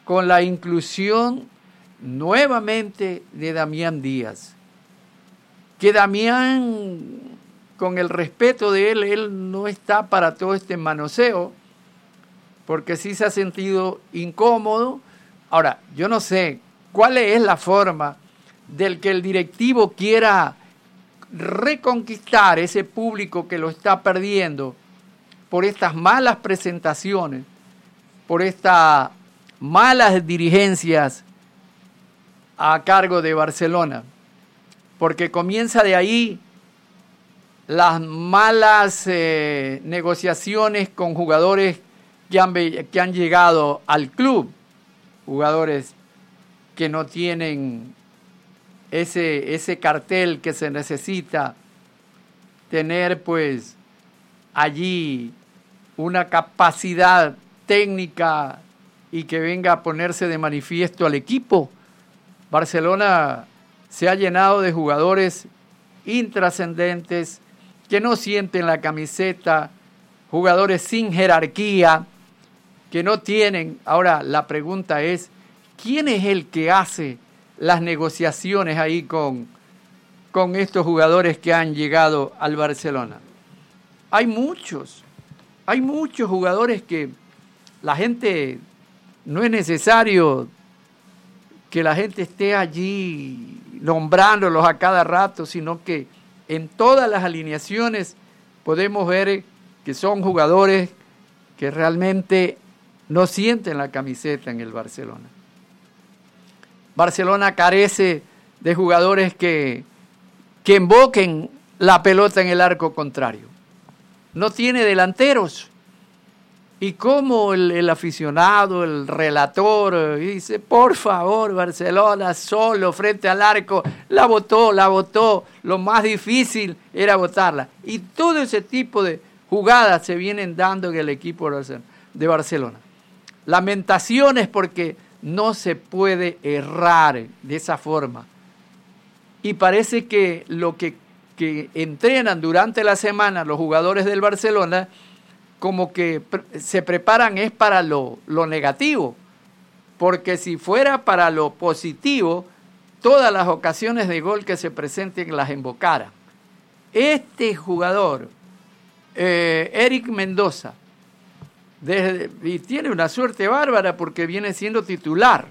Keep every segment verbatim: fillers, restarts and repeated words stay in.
con la inclusión nuevamente de Damián Díaz. Que Damián, con el respeto de él, él no está para todo este manoseo, porque sí se ha sentido incómodo. Ahora, yo no sé cuál es la forma del que el directivo quiera reconquistar ese público que lo está perdiendo por estas malas presentaciones, por estas malas dirigencias a cargo de Barcelona, porque comienza de ahí las malas eh, negociaciones con jugadores que han, que han llegado al club, jugadores que no tienen ese, ese cartel que se necesita tener, pues allí una capacidad técnica y que venga a ponerse de manifiesto al equipo. Barcelona se ha llenado de jugadores intrascendentes que no sienten la camiseta, jugadores sin jerarquía, que no tienen. Ahora la pregunta es, ¿quién es el que hace las negociaciones ahí con, con estos jugadores que han llegado al Barcelona? Hay muchos, hay muchos jugadores que la gente, no es necesario que la gente esté allí nombrándolos a cada rato, sino que en todas las alineaciones podemos ver que son jugadores que realmente no sienten la camiseta en el Barcelona. Barcelona carece de jugadores que, que emboquen la pelota en el arco contrario. No tiene delanteros. Y como el, el aficionado, el relator, dice, por favor, Barcelona solo frente al arco, la botó, la botó, lo más difícil era botarla. Y todo ese tipo de jugadas se vienen dando en el equipo de Barcelona. Lamentaciones porque no se puede errar de esa forma. Y parece que lo que, que entrenan durante la semana los jugadores del Barcelona, como que se preparan es para lo, lo negativo, porque si fuera para lo positivo, todas las ocasiones de gol que se presenten las embocaran. Este jugador, eh, Eric Mendoza, desde, y tiene una suerte bárbara porque viene siendo titular,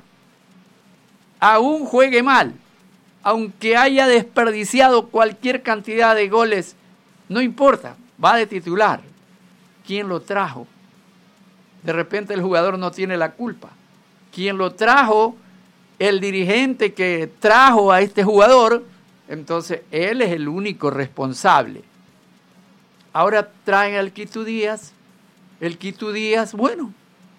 aún juegue mal, aunque haya desperdiciado cualquier cantidad de goles, no importa, va de titular. ¿Quién lo trajo? De repente el jugador no tiene la culpa. ¿Quién lo trajo? El dirigente que trajo a este jugador, entonces él es el único responsable. Ahora traen al Quito Díaz. El Quito Díaz, bueno,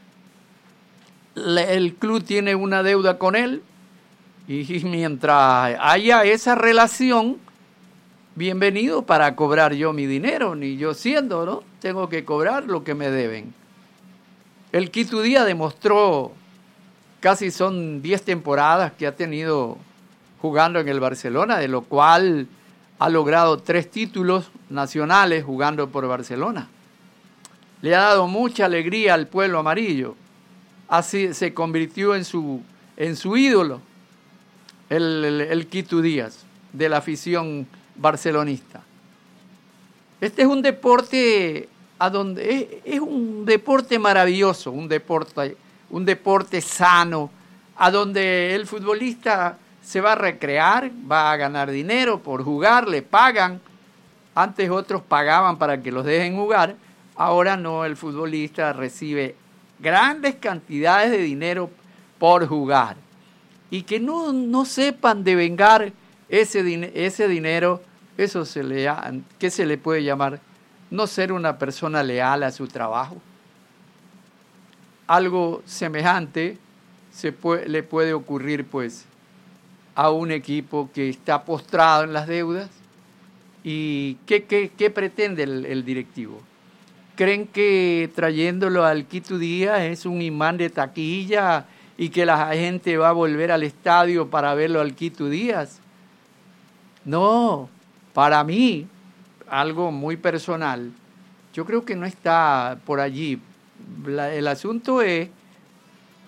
el club tiene una deuda con él y mientras haya esa relación, bienvenido para cobrar yo mi dinero, ni yo siendo, ¿no? Tengo que cobrar lo que me deben. El Quito Díaz demostró, casi son diez temporadas que ha tenido jugando en el Barcelona, de lo cual ha logrado tres títulos nacionales jugando por Barcelona. Le ha dado mucha alegría al pueblo amarillo. Así se convirtió en su, en su ídolo, el, el, el Quito Díaz, de la afición barcelonista. Este es un deporte a donde es, es un deporte maravilloso, un deporte, un deporte sano, a donde el futbolista se va a recrear, va a ganar dinero por jugar, le pagan. Antes otros pagaban para que los dejen jugar, ahora no, el futbolista recibe grandes cantidades de dinero por jugar. Y que no, no sepan devengar ese, ese dinero, eso se le, ¿qué se le puede llamar? No ser una persona leal a su trabajo. Algo semejante se puede, le puede ocurrir pues a un equipo que está postrado en las deudas. ¿Y qué, qué, qué pretende el, el directivo? ¿Creen que trayéndolo al Quito Díaz es un imán de taquilla y que la gente va a volver al estadio para verlo al Quito Díaz? No. Para mí, algo muy personal, yo creo que no está por allí. La, el asunto es